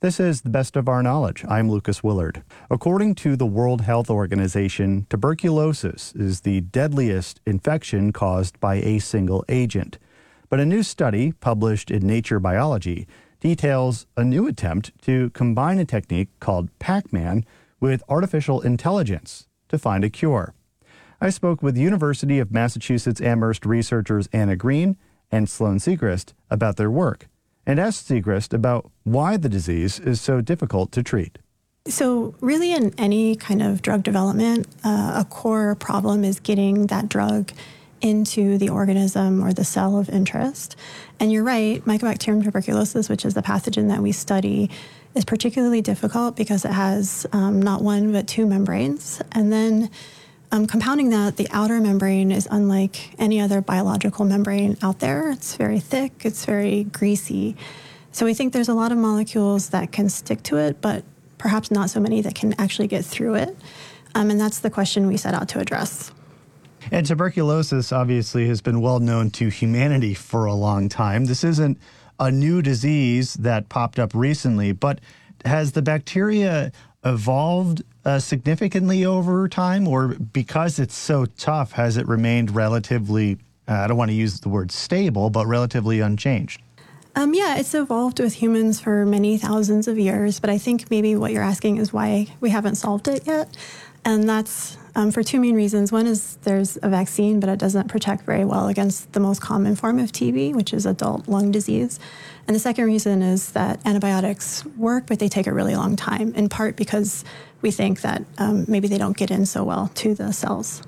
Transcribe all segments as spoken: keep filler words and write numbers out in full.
This is The Best of Our Knowledge. I'm Lucas Willard. According to the World Health Organization, tuberculosis is the deadliest infection caused by a single agent. But a new study published in Nature Biology details a new attempt to combine a technique called Pac-Man with artificial intelligence to find a cure. I spoke with University of Massachusetts Amherst researchers Anna Green and Sloane Siegrist about their work, and asked Siegrist about why the disease is so difficult to treat. So really in any kind of drug development, uh, a core problem is getting that drug into the organism or the cell of interest. And you're right, Mycobacterium tuberculosis, which is the pathogen that we study, is particularly difficult because it has um, not one but two membranes. And then Um, compounding that, the outer membrane is unlike any other biological membrane out there. It's very thick, it's very greasy. So we think there's a lot of molecules that can stick to it, but perhaps not so many that can actually get through it. Um, and that's the question we set out to address. And tuberculosis obviously has been well known to humanity for a long time. This isn't a new disease that popped up recently, but has the bacteria evolved uh, significantly over time, or because it's so tough, has it remained relatively, uh, I don't want to use the word stable, but relatively unchanged? Um, yeah, it's evolved with humans for many thousands of years, but I think maybe what you're asking is why we haven't solved it yet. And that's um, for two main reasons. One is there's a vaccine, but it doesn't protect very well against the most common form of T B, which is adult lung disease. And the second reason is that antibiotics work, but they take a really long time, in part because we think that um, maybe they don't get in so well to the cells.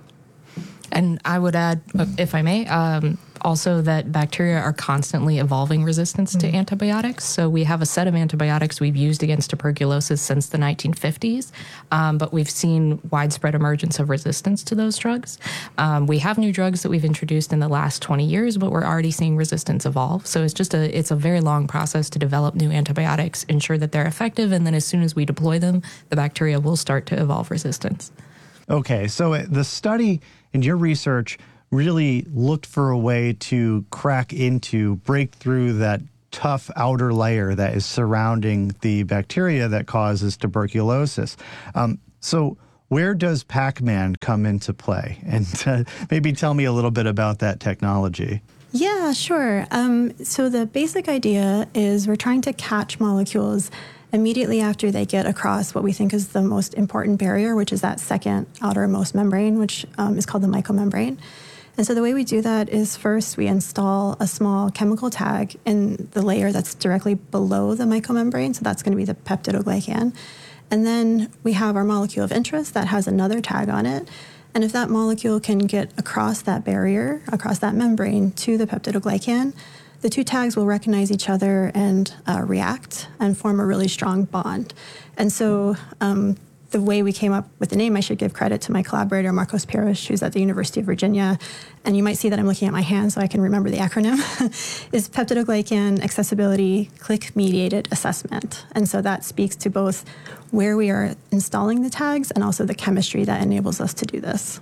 And I would add, if I may, um, also that bacteria are constantly evolving resistance mm-hmm. to antibiotics. So we have a set of antibiotics we've used against tuberculosis since the nineteen fifties, um, but we've seen widespread emergence of resistance to those drugs. Um, we have new drugs that we've introduced in the last twenty years, but we're already seeing resistance evolve. So it's just a it's a very long process to develop new antibiotics, ensure that they're effective, and then as soon as we deploy them, the bacteria will start to evolve resistance. Okay, so the study in your research really looked for a way to crack into, break through that tough outer layer that is surrounding the bacteria that causes tuberculosis. Um, so where does Pac-Man come into play? And uh, maybe tell me a little bit about that technology. Yeah, sure. Um, so the basic idea is we're trying to catch molecules immediately after they get across what we think is the most important barrier, which is that second outermost membrane, which um, is called the mycomembrane. And so the way we do that is first we install a small chemical tag in the layer that's directly below the mycomembrane. So that's going to be the peptidoglycan. And then we have our molecule of interest that has another tag on it. And if that molecule can get across that barrier, across that membrane to the peptidoglycan, the two tags will recognize each other and uh, react and form a really strong bond. And so um, the way we came up with the name, I should give credit to my collaborator, Marcos Parish, who's at the University of Virginia. And you might see that I'm looking at my hand so I can remember the acronym, is Peptidoglycan Accessibility Click-Mediated Assessment. And so that speaks to both where we are installing the tags and also the chemistry that enables us to do this.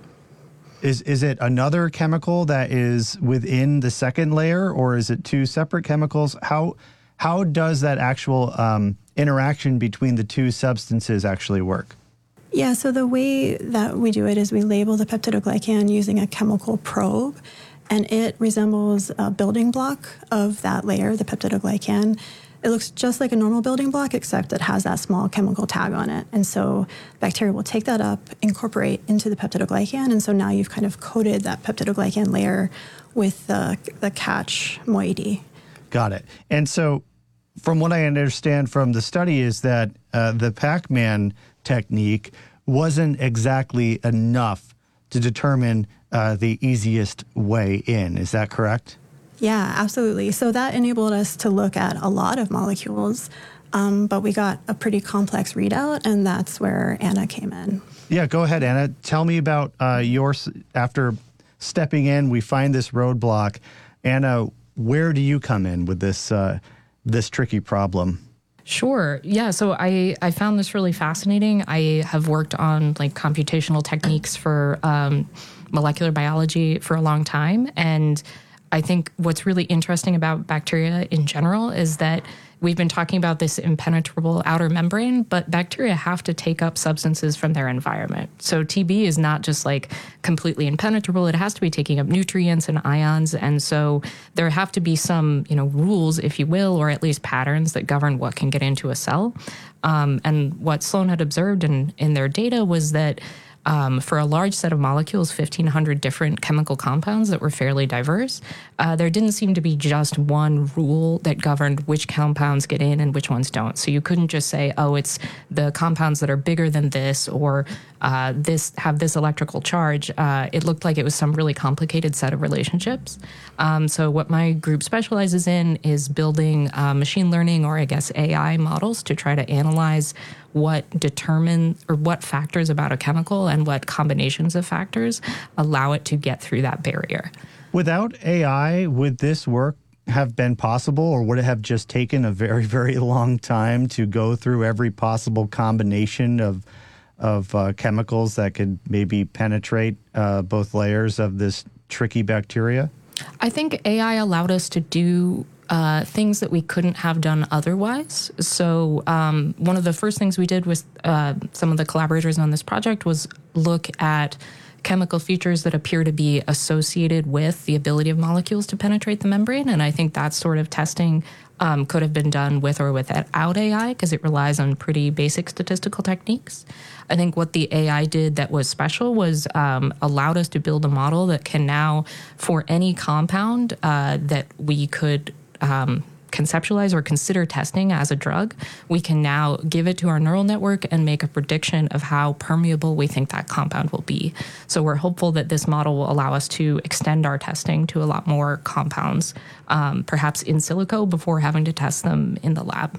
Is is it another chemical that is within the second layer, or is it two separate chemicals? How how does that actual um, interaction between the two substances actually work? Yeah, so the way that we do it is we label the peptidoglycan using a chemical probe, and it resembles a building block of that layer, the peptidoglycan. It looks just like a normal building block, except it has that small chemical tag on it. And so bacteria will take that up, incorporate into the peptidoglycan, and so now you've kind of coated that peptidoglycan layer with the, the catch moiety. Got it. And so from what I understand from the study is that uh, the Pac-Man technique wasn't exactly enough to determine uh, the easiest way in. Is that correct? Yeah, absolutely. So that enabled us to look at a lot of molecules, um, but we got a pretty complex readout, and that's where Anna came in. Yeah, go ahead, Anna. Tell me about uh, your, after stepping in, we find this roadblock. Anna, where do you come in with this uh, this tricky problem? Sure. Yeah. So I, I found this really fascinating. I have worked on like computational techniques for um, molecular biology for a long time. And I think what's really interesting about bacteria in general is that we've been talking about this impenetrable outer membrane, but bacteria have to take up substances from their environment. So T B is not just like completely impenetrable. It has to be taking up nutrients and ions. And so there have to be some, you know, rules, if you will, or at least patterns that govern what can get into a cell. Um, and what Sloan had observed in, in their data was that Um, for a large set of molecules, fifteen hundred different chemical compounds that were fairly diverse, uh, there didn't seem to be just one rule that governed which compounds get in and which ones don't. So you couldn't just say, oh, it's the compounds that are bigger than this, or uh, this have this electrical charge. Uh, it looked like it was some really complicated set of relationships. Um, so what my group specializes in is building uh, machine learning, or I guess A I models, to try to analyze what determine or what factors about a chemical and what combinations of factors allow it to get through that barrier. Without A I, would this work have been possible, or would it have just taken a very, very long time to go through every possible combination of of uh, chemicals that could maybe penetrate uh, both layers of this tricky bacteria? I think A I allowed us to do Uh, things that we couldn't have done otherwise. So um, one of the first things we did with uh, some of the collaborators on this project was look at chemical features that appear to be associated with the ability of molecules to penetrate the membrane. And I think that sort of testing um, could have been done with or without A I, because it relies on pretty basic statistical techniques. I think what the A I did that was special was um, allowed us to build a model that can now, for any compound uh, that we could Um, conceptualize or consider testing as a drug, we can now give it to our neural network and make a prediction of how permeable we think that compound will be. So we're hopeful that this model will allow us to extend our testing to a lot more compounds, um, perhaps in silico, before having to test them in the lab.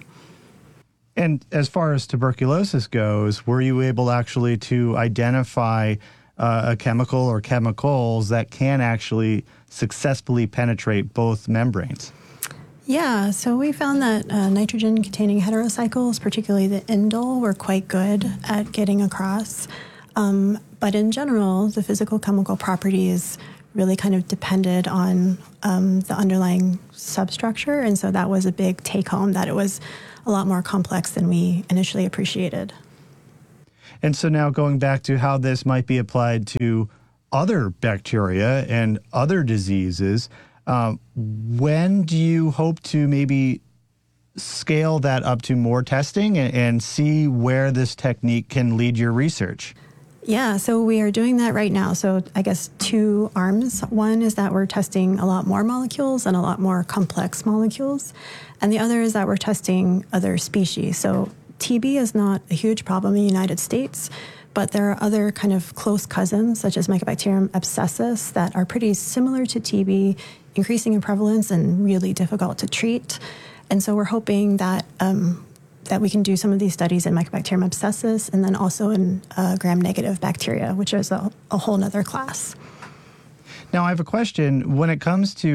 And as far as tuberculosis goes, were you able actually to identify uh, a chemical or chemicals that can actually successfully penetrate both membranes? Yeah, so we found that uh, nitrogen-containing heterocycles, particularly the indole, were quite good at getting across. Um, but in general, the physical chemical properties really kind of depended on um, the underlying substructure, and so that was a big take-home, that it was a lot more complex than we initially appreciated. And so now going back to how this might be applied to other bacteria and other diseases, Um, when do you hope to maybe scale that up to more testing and, and see where this technique can lead your research? Yeah, so we are doing that right now. So I guess two arms. One is that we're testing a lot more molecules and a lot more complex molecules. And the other is that we're testing other species. So T B is not a huge problem in the United States, but there are other kind of close cousins, such as Mycobacterium abscessus, that are pretty similar to T B, increasing in prevalence and really difficult to treat. And so we're hoping that um, that we can do some of these studies in Mycobacterium abscessus, and then also in uh, gram-negative bacteria, which is a, a whole nother class. Now, I have a question. When it comes to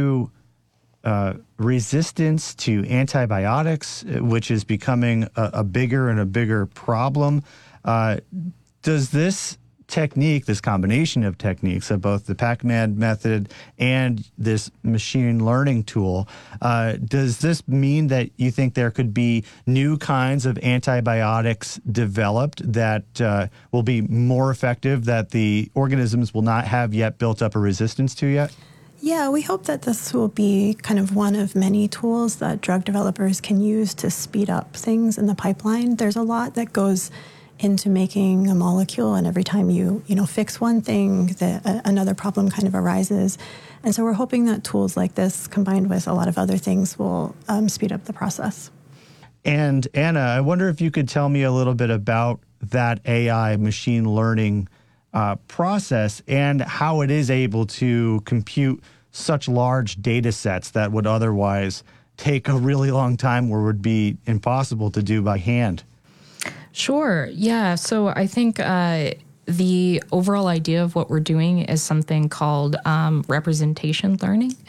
uh, resistance to antibiotics, which is becoming a, a bigger and a bigger problem, uh, does this technique, this combination of techniques of both the PacMed method and this machine learning tool, uh, does this mean that you think there could be new kinds of antibiotics developed that uh, will be more effective, that the organisms will not have yet built up a resistance to yet? Yeah, we hope that this will be kind of one of many tools that drug developers can use to speed up things in the pipeline. There's a lot that goes into making a molecule, and every time you you know fix one thing, the, uh, another problem kind of arises. And so we're hoping that tools like this, combined with a lot of other things, will um, speed up the process. And Anna, I wonder if you could tell me a little bit about that A I machine learning uh, process and how it is able to compute such large data sets that would otherwise take a really long time or would be impossible to do by hand. Sure. Yeah. So I think uh, the overall idea of what we're doing is something called um, representation learning.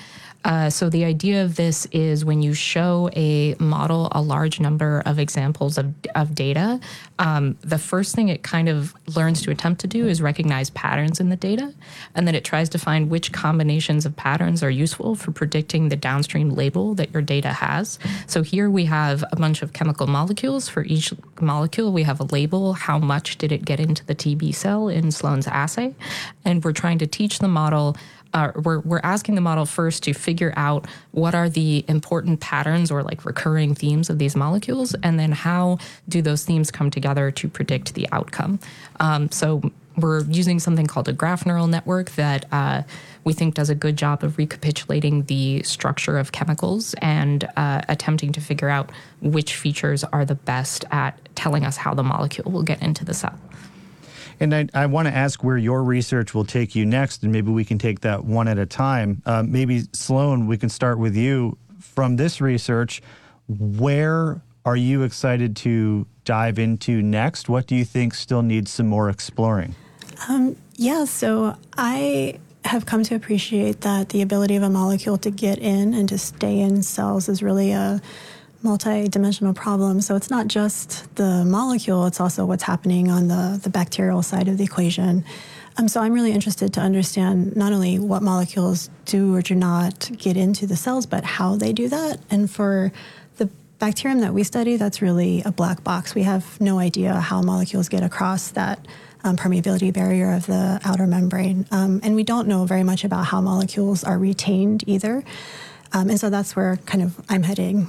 Uh, so the idea of this is when you show a model a large number of examples of, of data, um, the first thing it kind of learns to attempt to do is recognize patterns in the data, and then it tries to find which combinations of patterns are useful for predicting the downstream label that your data has. So here we have a bunch of chemical molecules. For each molecule, we have a label. How much did it get into the T B cell in Sloan's assay? And we're trying to teach the model Uh, we're, we're asking the model first to figure out what are the important patterns or like recurring themes of these molecules, and then how do those themes come together to predict the outcome. Um, so we're using something called a graph neural network that uh, we think does a good job of recapitulating the structure of chemicals and uh, attempting to figure out which features are the best at telling us how the molecule will get into the cell. And I, I want to ask where your research will take you next, and maybe we can take that one at a time. Uh, maybe, Sloan, we can start with you. From this research, where are you excited to dive into next? What do you think still needs some more exploring? Um, yeah, so I have come to appreciate that the ability of a molecule to get in and to stay in cells is really a multi-dimensional problem. So it's not just the molecule, it's also what's happening on the, the bacterial side of the equation. Um, so I'm really interested to understand not only what molecules do or do not get into the cells, but how they do that. And for the bacterium that we study, that's really a black box. We have no idea how molecules get across that um, permeability barrier of the outer membrane. Um, and we don't know very much about how molecules are retained either. Um, and so that's where kind of I'm heading.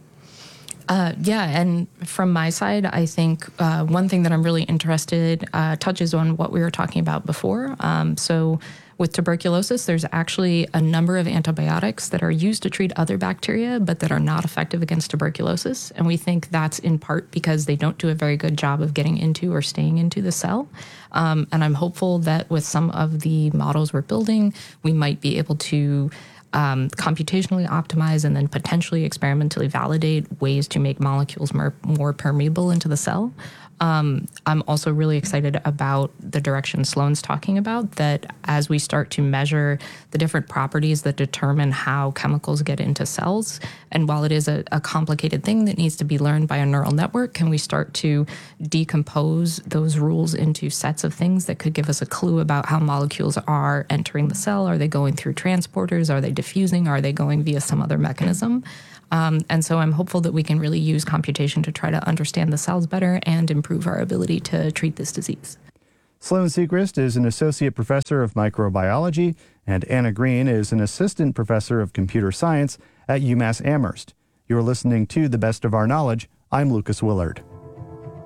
Uh, yeah, and from my side, I think uh, one thing that I'm really interested uh, touches on what we were talking about before. Um, so with tuberculosis, there's actually a number of antibiotics that are used to treat other bacteria, but that are not effective against tuberculosis. And we think that's in part because they don't do a very good job of getting into or staying into the cell. Um, and I'm hopeful that with some of the models we're building, we might be able to Um, computationally optimize and then potentially experimentally validate ways to make molecules more, more permeable into the cell. Um, I'm also really excited about the direction Sloan's talking about, that as we start to measure the different properties that determine how chemicals get into cells, and while it is a, a complicated thing that needs to be learned by a neural network, can we start to decompose those rules into sets of things that could give us a clue about how molecules are entering the cell? Are they going through transporters? Are they diffusing? Are they going via some other mechanism? Um, and so I'm hopeful that we can really use computation to try to understand the cells better and improve our ability to treat this disease. Sloan Segrist is an associate professor of microbiology, and Anna Green is an assistant professor of computer science at UMass Amherst. You're listening to The Best of Our Knowledge. I'm Lucas Willard.